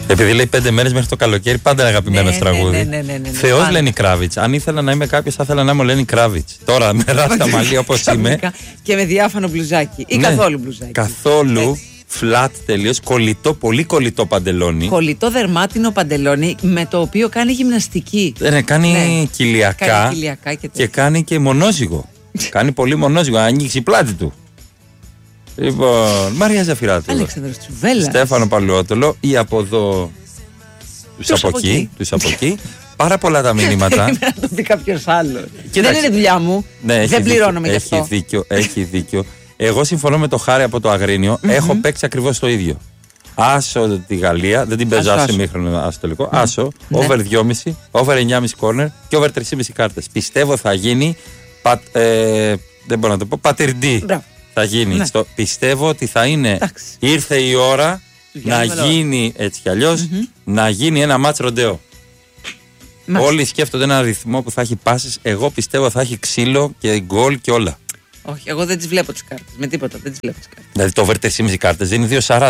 Επειδή λέει 5 μέρες μέχρι το καλοκαίρι, πάντα είναι αγαπημένος τραγούδι. Ναι. Θεός Λένι Κράβιτς. Αν ήθελα να είμαι κάποιος, θα ήθελα να είμαι ο Λένι Κράβιτς. Τώρα με ράστα μαλλί όπως είμαι. Και με διάφανο μπλουζάκι. Ή καθόλου μπλουζάκι. Καθόλου. Flat τελείως, κολλητό, πολύ κολλητό παντελόνι. Κολλητό δερμάτινο παντελόνι με το οποίο κάνει γυμναστική. Κάνει κοιλιακά, κάνει κοιλιακά και κάνει και μονόζυγο. Κάνει πολύ μονόζυγο, ανοίξει η πλάτη του. Λοιπόν, Μαρία Ζαφυράτου, Αλέξανδρος Τσουβέλλας, Στέφανο Παλαιότολο ή από εδώ τους από εκεί. Πάρα πολλά τα μηνύματα. Να το πει κάποιος άλλος. Δεν είναι δουλειά μου. Δεν πληρώνομαι γι' αυτό. Έχει δίκιο. Εγώ συμφωνώ με το Χάρη από το Αγρίνιο. Έχω παίξει ακριβώς το ίδιο. Άσο τη Γαλλία, δεν την παίζω άσο ημίχρονο, άσο τελικό. Άσο, over 2,5, over 9,5 corner και over 3,5 κάρτες. Πιστεύω θα γίνει. Δεν μπορώ να το πω. Πατερντή. Θα γίνει. Πιστεύω ότι θα είναι. Ήρθε η ώρα να γίνει έτσι κι αλλιώς, να γίνει ένα μάτς ροντέο. Όλοι σκέφτονται ένα ρυθμό που θα έχει πάσες. Εγώ πιστεύω θα έχει ξύλο και γκολ και όλα. Όχι, εγώ δεν τις βλέπω τις κάρτες. Με τίποτα, δεν τις βλέπω τις κάρτες. Δηλαδή το over 3,5 κάρτες δεν είναι 2,40.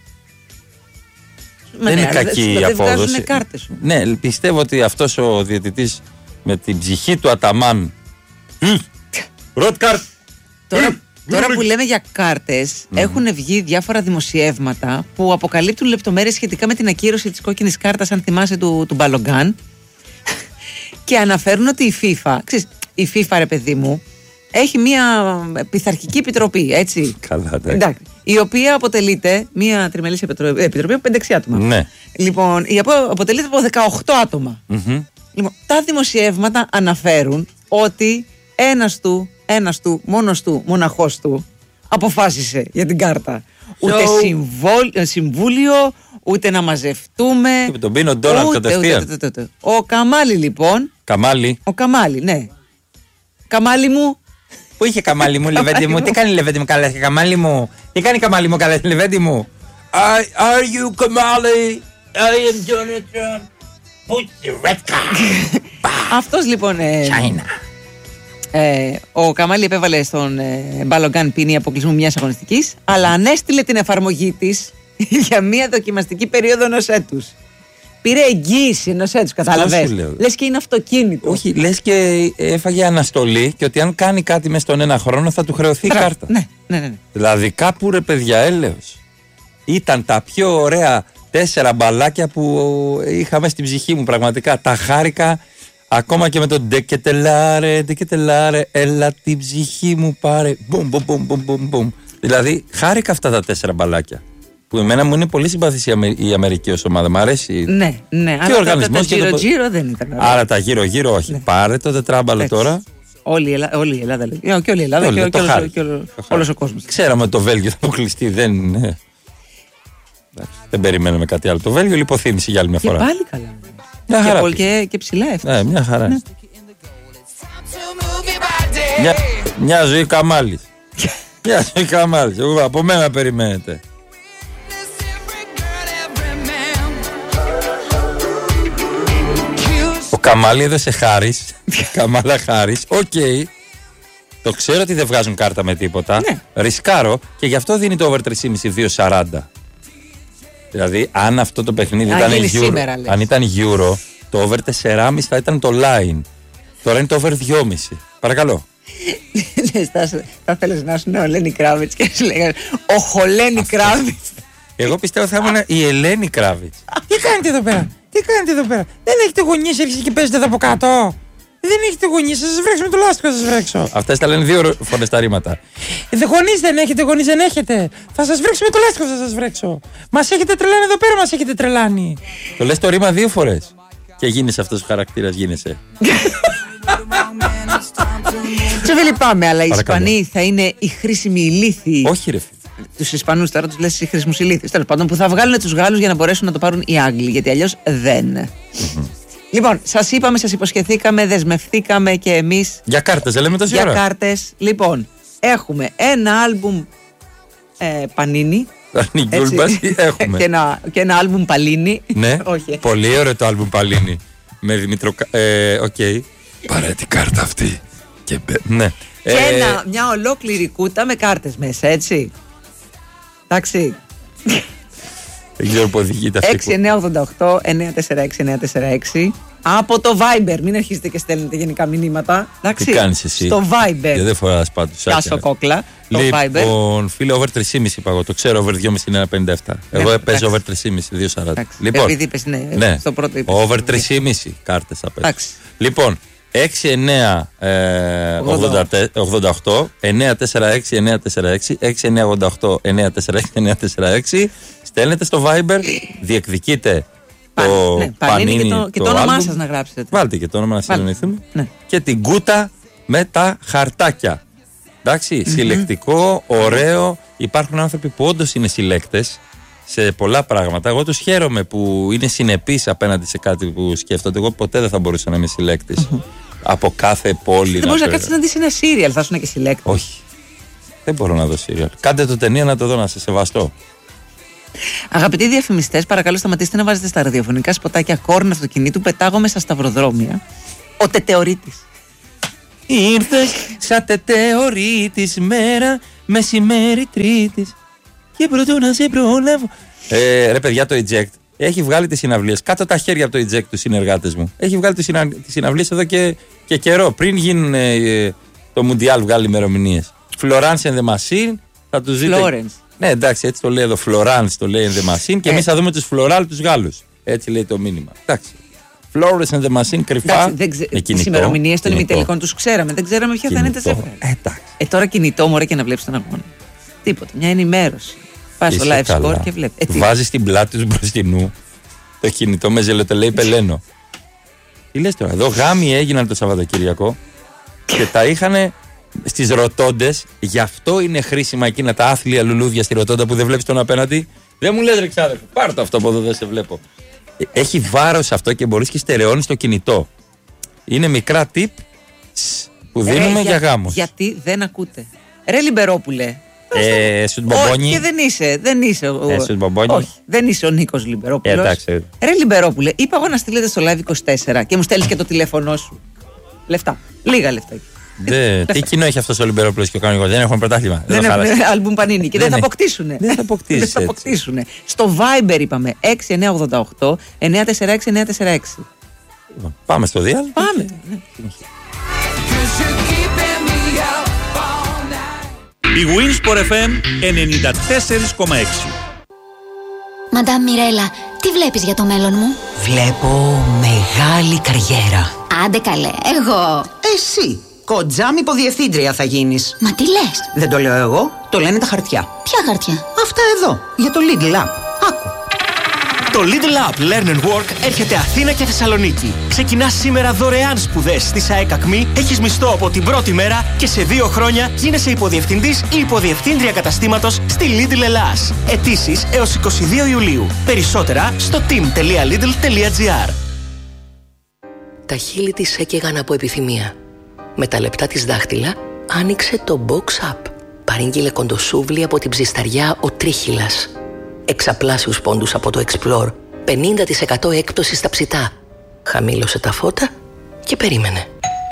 Δεν είναι κακή η απόδοση. Κάρτες σου. Ναι, πιστεύω ότι αυτός ο διαιτητής με την ψυχή του Αταμάν. Ροτ κάρτ! Τώρα που λέμε για κάρτες, έχουν βγει διάφορα δημοσιεύματα που αποκαλύπτουν λεπτομέρειες σχετικά με την ακύρωση της κόκκινης κάρτας, αν θυμάσαι, του Μπαλογκάν. Και αναφέρουν ότι η FIFA, ξέρεις, η FIFA, ρε παιδί μου, έχει μια πειθαρχική επιτροπή, έτσι. Καλά, εντάξει. Η οποία αποτελείται, μια τριμελής επιτροπή από 5-6 άτομα. Ναι. Λοιπόν, η οποία αποτελείται από 18 άτομα. Λοιπόν, τα δημοσιεύματα αναφέρουν ότι ένας του, μόνος του, μοναχός του, αποφάσισε για την κάρτα. Ούτε συμβούλιο, ούτε να μαζευτούμε. Τον πίνω ντόναλτ κατευθείαν. Ο Καμάλι, λοιπόν. Ο Καμάλι, ναι. Καμάλι μου. Πού είχε Καμάλι μου, Λεβέντη μου, τι κάνει Λεβέντη μου καλά, Καμάλι μου. Τι κάνει Καμάλι μου καλά, Λεβέντη μου. Are you Kamali? I am Jonathan. Put the red card. Αυτός λοιπόν. China. Ο Καμάλι επέβαλε στον Μπαλογκάν ποινή αποκλεισμού μιας αγωνιστικής, αλλά ανέστειλε την εφαρμογή της για μια δοκιμαστική περίοδο ενός έτους. Πήρε εγγύηση ενός έτους, καταλαβαίνεις. Λες και είναι αυτοκίνητο. Όχι, λες και έφαγε αναστολή και ότι αν κάνει κάτι μες στον ένα χρόνο θα του χρεωθεί η κάρτα. Ναι. Δηλαδή κάπου, ρε παιδιά, έλεος. Ήταν τα πιο ωραία 4 μπαλάκια που είχαμε στην ψυχή μου, πραγματικά. Τα χάρηκα. Ακόμα και με το ντεκετελάρε, έλα την ψυχή μου πάρε. Μπουμ. Δηλαδή, χάρηκα αυτά τα 4 μπαλάκια. Που εμένα μου είναι πολύ συμπαθής η Αμερική ως ομάδα. Μ' αρέσει. Ναι. Και ο οργανισμός και το γύρω δεν ήταν. Άρα τα γύρω όχι. Ναι. Πάρε το τετράμπαλο τώρα. Όλη η Ελλάδα λέει. Και όλη η Ελλάδα και όλος ο κόσμος. Ξέραμε ότι το Βέλγιο θα αποκλειστεί. Δεν περιμέναμε κάτι άλλο. Το Βέλγιο λιποθύμησε για άλλη μια φορά. Και πάλι καλά. Και ψηλά έφτασε. Μια χαρά. Ναι. Μια ζωή Καμάλης. Από μένα περιμένετε. Ο Καμάλι έδωσε Χάρης. Καμάλα Χάρης. Οκ. Το ξέρω ότι δεν βγάζουν κάρτα με τίποτα. Ρισκάρω και γι' αυτό δίνει το over 3,5 2,40. Δηλαδή, αν αυτό το παιχνίδι ήταν Euro, το over 4,5 θα ήταν το line. Τώρα είναι το over 2,5. Παρακαλώ. Θα θέλεις να ήσουν ο Λένι Κράβιτς και σου λέγανε ο Χολένι Κράβιτς. Εγώ πιστεύω θα ήμουν η Ελένη Κράβιτς. Τι κάνετε εδώ πέρα. Δεν έχετε γωνίες, έρχεστε και παίζετε εδώ από κάτω. Δεν έχετε γωνίες, θα σας βρέξω με το λάστιχο, θα σας βρέξω. Αυτά τα λένε 2 φορές τα ρήματα. Γωνίες δεν έχετε. Θα σας βρέξω με το λάστιχο, θα σας βρέξω. Μας έχετε τρελάνει εδώ πέρα, μας έχετε τρελάνει. Το λες το ρήμα 2 φορές. Και γίνεσαι αυτός ο χαρακτήρας, γίνεσαι. Σε λυπάμαι, αλλά οι Ισπανοί θα είναι οι χρήσιμοι ηλίθιοι. Όχι, ρε φίλε. Τους Ισπανούς τώρα τους λες οι χρήσιμους ηλίθιους. Τέλος πάντων, που θα βγάλουν τους Γάλλους για να μπορέσουν να το πάρουν οι Άγγλοι. Γιατί αλλιώς δεν. Λοιπόν, σας είπαμε, σας υποσχεθήκαμε, δεσμευθήκαμε και εμείς. Για κάρτες, δεν λέμε τόση ώρα. Για κάρτες. Λοιπόν, έχουμε ένα άλμπουμ Πανίνι. Έχουμε. Και ένα άλμπουμ Παλίνι. Ναι, πολύ ωραίο το άλμπουμ Παλίνι. Με Δημήτρο. Οκ. Πάρε την κάρτα αυτή. Ναι. Και μια ολόκληρη κούτα με κάρτες μέσα, έτσι. Εντάξει. Δεν ξέρω που οδηγείται αυτή. 6988-946-946. Από το Viber. Μην αρχίσετε και στέλνετε γενικά μηνύματα. Εντάξει. Τι κάνεις εσύ? Στο Viber. Και δεν φοράς πάντως. Κάσο κόκλα. Το Viber. Λοιπόν, φίλε, over 3,5 είπα εγώ. Το ξέρω, over 2,5 είναι 1,57. Εγώ παίζω over 3,5, 2,40. Λοιπόν, επειδή είπες, ναι, στο πρώτο είπες. Over 3,5 κάρτες θα παίζω. Λοιπόν, 6-9-88-946-946, 6-9-88-946-946. Στέλνετε στο Viber, διεκδικείτε το Πανίνι και το όνομά σας να γράψετε. Βάλτε και το όνομα να συνεννοηθούμε. Και την κούτα με τα χαρτάκια. Εντάξει, συλλεκτικό, ωραίο. Υπάρχουν άνθρωποι που όντως είναι συλλέκτες σε πολλά πράγματα. Εγώ τους χαίρομαι που είναι συνεπείς απέναντι σε κάτι που σκέφτονται. Εγώ ποτέ δεν θα μπορούσα να είμαι συλλέκτης. Από κάθε πόλη. Δεν μπορείς να κάτσεις να δεις ένα σύριαλ, θα ήσουν και συλλέκτης. Όχι. Δεν μπορώ να δω σύριαλ. Κάντε το ταινία να το δω, να σε σεβαστώ. Αγαπητοί διαφημιστές, παρακαλώ σταματήστε να βάζετε στα ραδιοφωνικά σποτάκια κόρνα αυτοκινήτου. Πετάγομαι στα σταυροδρόμια. Ο τετεωρίτης. Ήρθε σαν τετεωρίτης μέρα, μεσημέρι Τρίτης. Και πρώτο να σε προλάβω. Ρε παιδιά, το eject έχει βγάλει τις συναυλίες. Κάτω τα χέρια από το eject τους συνεργάτες μου. Έχει βγάλει τις συναυλίες εδώ και καιρό. Πριν γίνουν το Μουντιάλ, βγάλει ημερομηνίες. Florence and the Machine. Θα τους δείτε. Florence. Ναι, εντάξει, έτσι το λέει εδώ. Florence το λέει and the Machine. Και εμείς θα δούμε τους Floral τους Γάλλους. Έτσι λέει το μήνυμα. Εντάξει. Florence and the Machine κρυφά. Τις ημερομηνίες των ημιτελικών τους ξέραμε. Δεν ξέραμε ποια θα είναι τα ζευγάρια. Τώρα κινητό μωρέ και να βλέπεις τον αγώνα. Τίποτα. Μια ενημέρωση. Πας στο live score και βλέπεις. Βάζεις στην πλάτη του μπροστινού το κινητό με ζελοτελέη πελένο. Τι λες τώρα, εδώ γάμοι έγιναν το Σαββατοκύριακο και τα είχαν στις ροτόντες. Γι' αυτό είναι χρήσιμα εκείνα τα άθλια λουλούδια στη ροτόντα που δεν βλέπεις τον απέναντι. Δεν μου λες ρε ξάδερφε, πάρ' το αυτό από εδώ, δεν σε βλέπω. Έχει βάρος αυτό και μπορείς και στερεώνεις το κινητό. Είναι μικρά tip που δίνουμε για γάμους. Γιατί δεν ακούτε. Ρε Λιμπερόπουλε. Σουτμπομπόνι. Και δεν είσαι. Όχι, δεν είσαι ο Νίκος Λιμπερόπουλος. Ρε Λιμπερόπουλε, είπα εγώ να στείλετε στο Live 24 και μου στέλνεις και το τηλέφωνό σου. Λεφτά. Λίγα λεφτά. Τι κοινό έχει αυτός ο Λιμπερόπουλος και ο κανονικός? Δεν έχουν πρωτάθλημα. Δεν έχουν άλμπουμ Πανίνι και δεν θα αποκτήσουνε. Δεν θα αποκτήσουν. Στο Viber είπαμε 6988 946 946. Πάμε στο διάλ. Πάμε. Η Winsport FM 94,6. Μαντάμ Μιρέλα, τι βλέπεις για το μέλλον μου? Βλέπω μεγάλη καριέρα. Άντε καλέ, εγώ. Εσύ, κοντζάμ υποδιευθύντρια θα γίνεις. Μα τι λες? Δεν το λέω εγώ, το λένε τα χαρτιά. Ποια χαρτιά? Αυτά εδώ, για το Lidl App. Άκου. Το Lidl App Learn and Work έρχεται Αθήνα και Θεσσαλονίκη. Ξεκινάς σήμερα δωρεάν σπουδές στη ΣΑΕΚ ΑΚΜΗ, έχεις μισθό από την πρώτη μέρα και σε 2 χρόνια γίνεσαι υποδιευθυντής ή υποδιευθύντρια καταστήματος στη Lidl Ελλάς. Αιτήσεις έως 22 Ιουλίου. Περισσότερα στο team.lidl.gr. Τα χείλη της έκαιγαν από επιθυμία. Με τα λεπτά της δάχτυλα άνοιξε το Box Up. Παρήγγειλε κοντοσούβλι από την ψισταριά ο Τρίχυλας. Εξαπλάσιους πόντους από το Explore, 50% έκπτωση στα ψητά. Χαμήλωσε τα φώτα και περίμενε.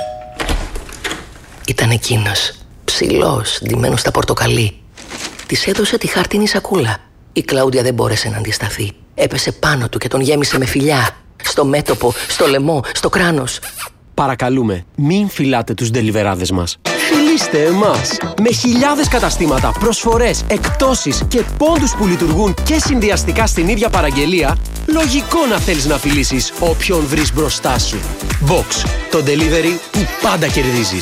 Ήταν εκείνος, ψηλός, ντυμένος στα πορτοκαλί. Της έδωσε τη χάρτινη σακούλα. Η Κλάουδια δεν μπόρεσε να αντισταθεί. Έπεσε πάνω του και τον γέμισε με φιλιά. Στο μέτωπο, στο λαιμό, στο κράνος. Παρακαλούμε, μην φυλάτε τους ντελιβεράδες μας. Φιλήστε εμάς! Με χιλιάδες καταστήματα, προσφορές, εκπτώσεις και πόντους που λειτουργούν και συνδυαστικά στην ίδια παραγγελία, λογικό να θέλεις να φιλήσεις όποιον βρεις μπροστά σου. Box, το delivery που πάντα κερδίζεις.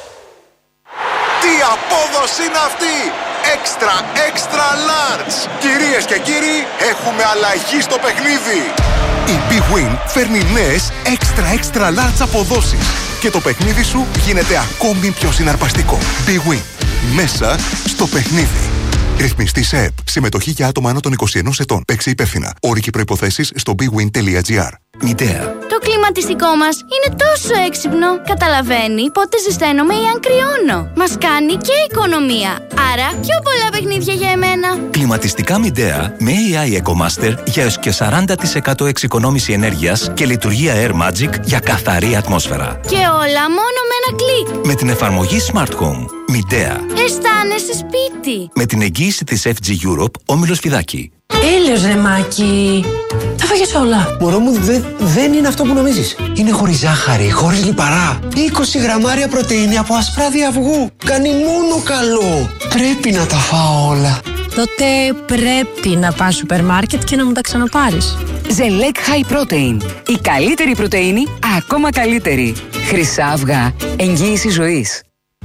Τι απόδοση είναι αυτή! Extra large! Κυρίες και κύριοι, έχουμε αλλαγή στο παιχνίδι! Η Big Win φέρνει νέες extra large αποδόσεις και το παιχνίδι σου γίνεται ακόμη πιο συναρπαστικό. Big Win. Μέσα στο παιχνίδι. Ρυθμιστή σε ΕΠ. Συμμετοχή για άτομα άνω των 21 ετών. Παίξε υπεύθυνα. Όροι και προϋποθέσεις στο bigwin.gr. Midea. Το κλιματιστικό μας είναι τόσο έξυπνο. Καταλαβαίνει πότε ζεσταίνομαι ή αν κρυώνω. Μας κάνει και οικονομία. Άρα πιο πολλά παιχνίδια για εμένα. Κλιματιστικά Midea με AI EcoMaster για έως και 40% εξοικονόμηση ενέργειας και λειτουργία Air Magic για καθαρή ατμόσφαιρα. Και όλα μόνο με ένα κλικ. Με την εφαρμογή Smart Home. Μιντέα. Αισθάνεσαι σπίτι. Με την εγγύηση της FG Europe, όμιλος Φιδάκη. Έλεος ρε Μάκη. Τα φάγες όλα. Μωρό μου, δεν είναι αυτό που νομίζεις. Είναι χωρίς ζάχαρη, χωρίς λιπαρά. 20 γραμμάρια πρωτεΐνη από ασπράδι αυγού. Κάνει μόνο καλό. Πρέπει να τα φάω όλα. Τότε πρέπει να πας σούπερ μάρκετ και να μου τα ξαναπάρεις. Ζελέκ High Protein. Η καλύτερη πρωτεΐνη, ακόμα καλύτερη. Χρυσά αυγά. Εγγύηση ζωής.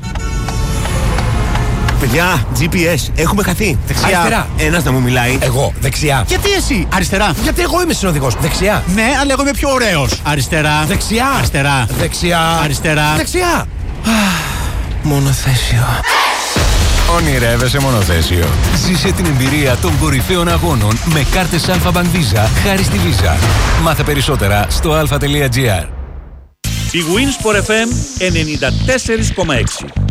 Παιδιά, GPS, έχουμε χαθεί. Δεξιά. Αριστερά. Ένας να μου μιλάει. Εγώ, δεξιά. Γιατί εσύ? Αριστερά. Γιατί εγώ είμαι συνοδηγός. Δεξιά. Ναι, αλλά εγώ είμαι πιο ωραίος. Αριστερά. Δεξιά. Αριστερά. Δεξιά. Αριστερά. Δεξιά. Μονοθέσιο. Ονειρεύεσαι μονοθέσιο. Ζήσε την εμπειρία των κορυφαίων αγώνων με κάρτες Alpha Bank Visa χάρη στη Visa. Μάθε περισσότερα στο alpha.gr. Η Winsport FM 94,6.